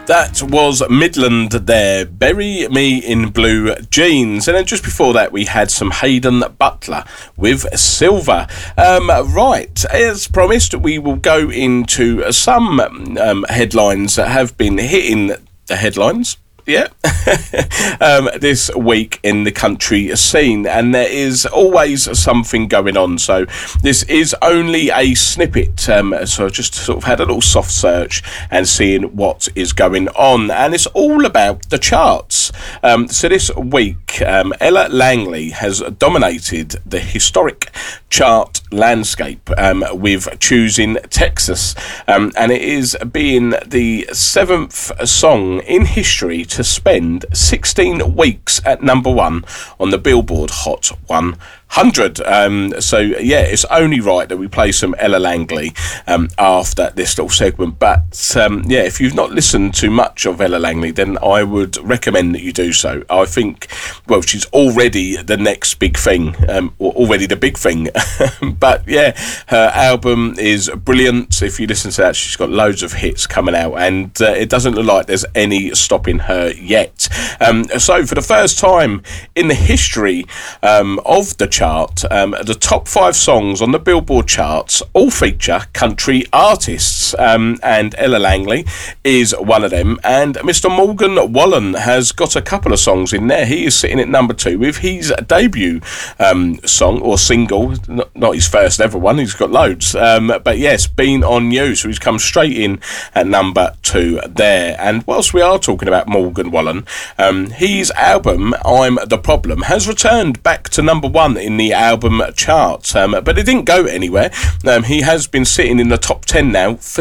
That was Midland there, Bury Me in Blue Jeans. And then just before that, we had some Hayden Butler with Silver. Right, as promised, we will go into some headlines that have been hitting the headlines. Yeah, this week in the country scene, and there is always something going on. So this is only a snippet. So I just sort of had a little soft search and seeing what is going on, and it's all about the charts. So this week, Ella Langley has dominated the historic chart landscape with Choosing Texas, and it is being the 7th song in history to spend 16 weeks at number 1 on the Billboard Hot 100. So yeah, it's only right that we play some Ella Langley after this little segment. But yeah, if you've not listened to much of Ella Langley, then I would recommend that you do so. I think, well, she's already the next big thing, or already the big thing. But yeah, her album is brilliant. If you listen to that, she's got loads of hits coming out, and it doesn't look like there's any stopping her yet. So for the first time in the history of the chart, the top 5 songs on the Billboard charts all feature country artists, and Ella Langley is one of them. And Mr. Morgan Wallen has got a couple of songs in there. He is sitting at number 2 with his debut song or single, not his first ever one. He's got loads, but yes, Been On You. So he's come straight in at number 2 there. And whilst we are talking about Morgan Wallen, his album I'm the Problem has returned back to number 1 in the album charts, but it didn't go anywhere. He has been sitting in the top 10 now for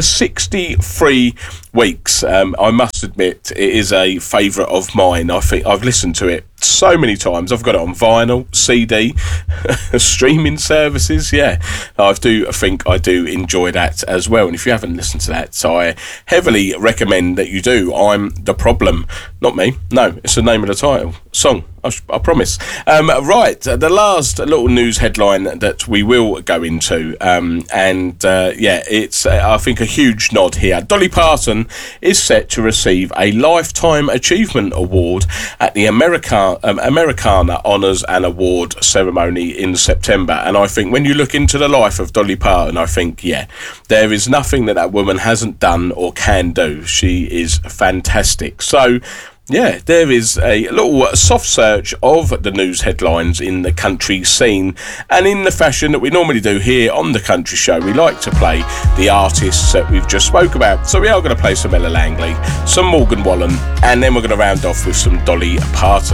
63 weeks. I must admit, it is a favourite of mine. I think I've listened to it so many times. I've got it on vinyl, CD, streaming services. Yeah, I do think I do enjoy that as well. And if you haven't listened to that, so I heavily recommend that you do. I'm the Problem. Not me. No, it's the name of the title song. I promise. Right, the last little news headline that we will go into, yeah, it's I think a huge nod here. Dolly Parton is set to receive a Lifetime Achievement Award at the Americana Honours and Award ceremony in September. And I think when you look into the life of Dolly Parton, I think, yeah, there is nothing that woman hasn't done or can do. She is fantastic. So yeah, there is a little soft search of the news headlines in the country scene, and in the fashion that we normally do here on the Country Show, we like to play the artists that we've just spoke about. So we are going to play some Ella Langley, some Morgan Wallen, and then we're going to round off with some Dolly Parton.